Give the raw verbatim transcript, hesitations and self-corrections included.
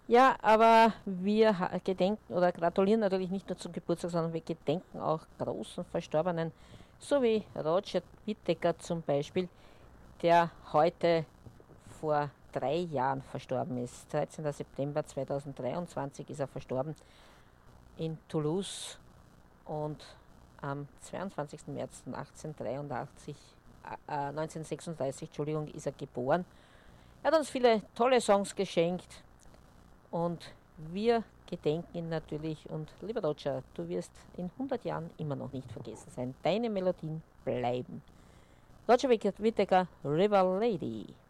Ja, aber wir ha- gedenken oder gratulieren natürlich nicht nur zum Geburtstag, sondern wir gedenken auch großen Verstorbenen, so wie Roger Whittaker zum Beispiel, der heute vor drei Jahren verstorben ist. dreizehnter September zweitausenddreiundzwanzig ist er verstorben in Toulouse und am zweiundzwanzigsten März achtzehnhundertdreiundachtzig, äh, neunzehnhundertsechsunddreißig Entschuldigung, ist er geboren. Er hat uns viele tolle Songs geschenkt und wir gedenken ihn natürlich. Und lieber Roger, du wirst in hundert Jahren immer noch nicht vergessen sein. Deine Melodien bleiben. Roger Whittaker, River Lady.